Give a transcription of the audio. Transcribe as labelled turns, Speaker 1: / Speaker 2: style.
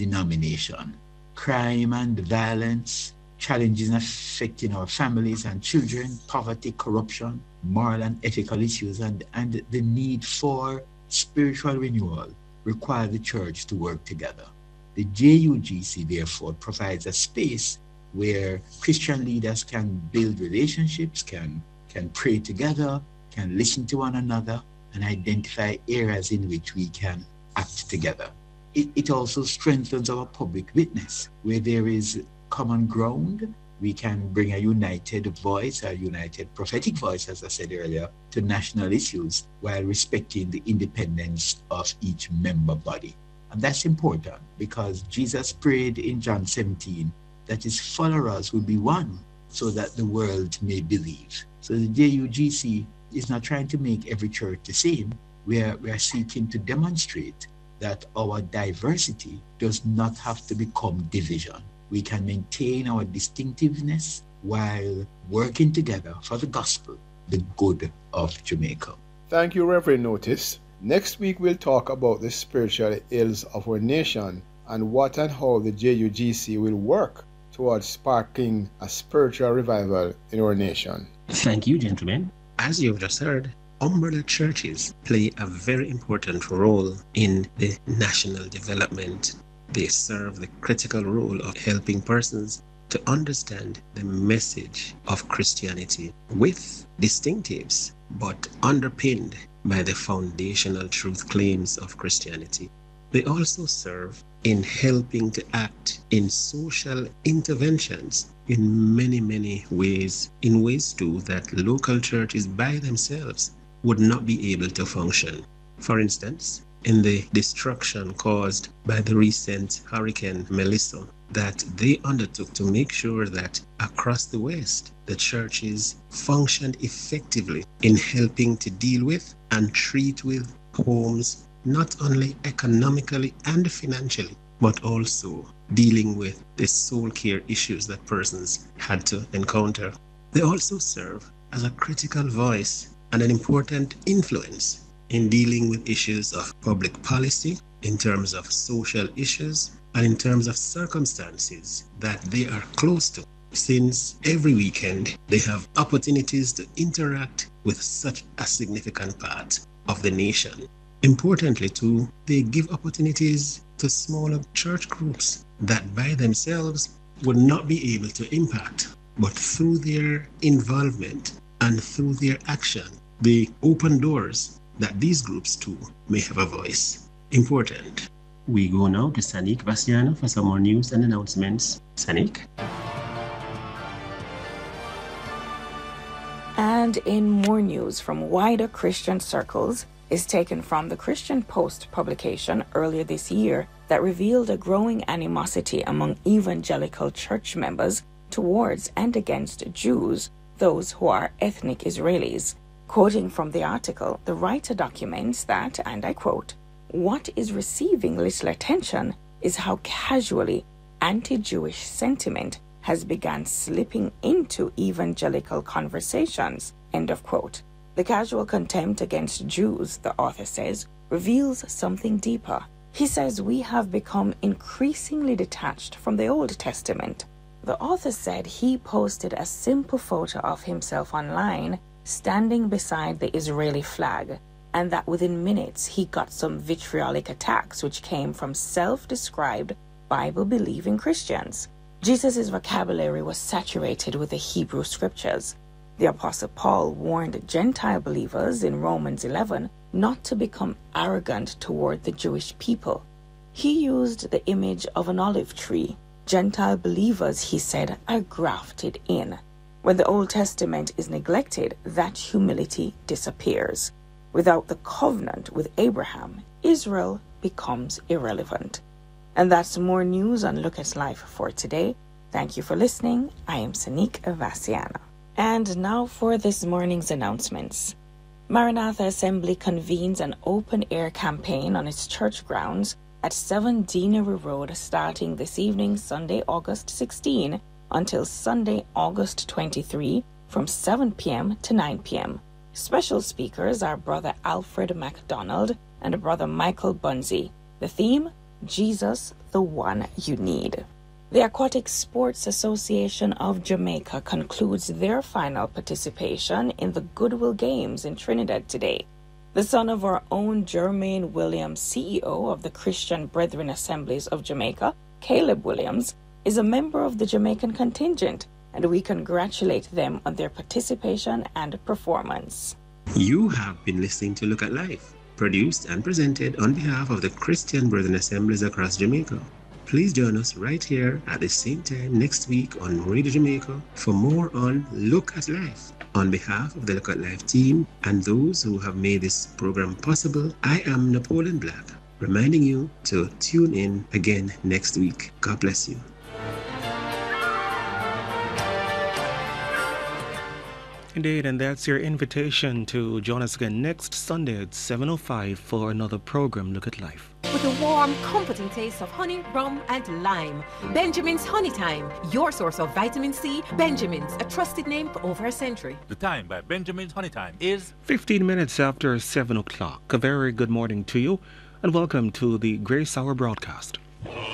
Speaker 1: denomination. Crime and violence, challenges affecting our families and children, poverty, corruption, moral and ethical issues, and the need for spiritual renewal require the church to work together. The JUGC, therefore, provides a space where Christian leaders can build relationships, can pray together, can listen to one another, and identify areas in which we can act together. It also strengthens our public witness. Where there is common ground, we can bring a united voice, a united prophetic voice, as I said earlier, to national issues while respecting the independence of each member body. And that's important because Jesus prayed in John 17 that his followers will be one so that the world may believe. So the JUGC is not trying to make every church the same. We are seeking to demonstrate that our diversity does not have to become division. We can maintain our distinctiveness while working together for the gospel, the good of Jamaica.
Speaker 2: Thank you, Reverend Notice. Next week, we'll talk about the spiritual ills of our nation and what and how the JUGC will work towards sparking a spiritual revival in our nation.
Speaker 3: Thank you, gentlemen. As you've just heard, umbrella churches play a very important role in the national development. They serve the critical role of helping persons to understand the message of Christianity with distinctives, but underpinned by the foundational truth claims of Christianity. They also serve in helping to act in social interventions in many ways, in ways too that local churches by themselves would not be able to function. For instance, in the destruction caused by the recent Hurricane Melissa, that they undertook to make sure that across the West, the churches functioned effectively in helping to deal with and treat with homes, not only economically and financially, but also dealing with the soul care issues that persons had to encounter. They also serve as a critical voice and an important influence in dealing with issues of public policy, in terms of social issues, and in terms of circumstances that they are close to, since every weekend they have opportunities to interact with such a significant part of the nation. Importantly too, they give opportunities to smaller church groups that by themselves would not be able to impact, but through their involvement and through their action, they open doors that these groups too may have a voice. Important. We go now to Sanik Vassiano for some more news and announcements. Sanik?
Speaker 4: And in more news from wider Christian circles is taken from the Christian Post publication earlier this year that revealed a growing animosity among evangelical church members towards and against Jews, those who are ethnic Israelis. Quoting from the article, the writer documents that, and I quote, "What is receiving little attention is how casually anti-Jewish sentiment has begun slipping into evangelical conversations," end of quote. The casual contempt against Jews, the author says, reveals something deeper. He says we have become increasingly detached from the Old Testament. The author said he posted a simple photo of himself online standing beside the Israeli flag, and that within minutes he got some vitriolic attacks which came from self-described Bible-believing Christians. Jesus' vocabulary was saturated with the Hebrew scriptures. The Apostle Paul warned Gentile believers in Romans 11 not to become arrogant toward the Jewish people. He used the image of an olive tree. Gentile believers, he said, are grafted in. When the Old Testament is neglected, that humility disappears. Without the covenant with Abraham, Israel becomes irrelevant. And that's more news on Look at Life for today. Thank you for listening. I am Sanik Vassiana. And now for this morning's announcements. Maranatha Assembly convenes an open-air campaign on its church grounds at 7 Deanery Road starting this evening, Sunday, August 16, until Sunday, August 23, from 7 p.m. to 9 p.m. Special speakers are Brother Alfred MacDonald and Brother Michael Bunzy. The theme, Jesus, the one you need. The Aquatic Sports Association of Jamaica concludes their final participation in the Goodwill Games in Trinidad today. The son of our own Jermaine Williams, CEO of the Christian Brethren Assemblies of Jamaica, Caleb Williams, is a member of the Jamaican contingent, and we congratulate them on their participation and performance.
Speaker 3: You have been listening to Look at Life, produced and presented on behalf of the Christian Brethren Assemblies across Jamaica. Please join us right here at the same time next week on Radio Jamaica for more on Look at Life. On behalf of the Look at Life team and those who have made this program possible, I am Napoleon Black, reminding you to tune in again next week. God bless you.
Speaker 5: Indeed, and that's your invitation to join us again next Sunday at 7:05 for another program, Look at Life.
Speaker 6: With a warm, comforting taste of honey, rum, and lime. Benjamin's Honey Time, your source of vitamin C. Benjamin's, a trusted name for over a century.
Speaker 7: The time by Benjamin's Honey Time is
Speaker 5: 15 minutes after 7 o'clock. A very good morning to you, and welcome to the Grace Hour broadcast.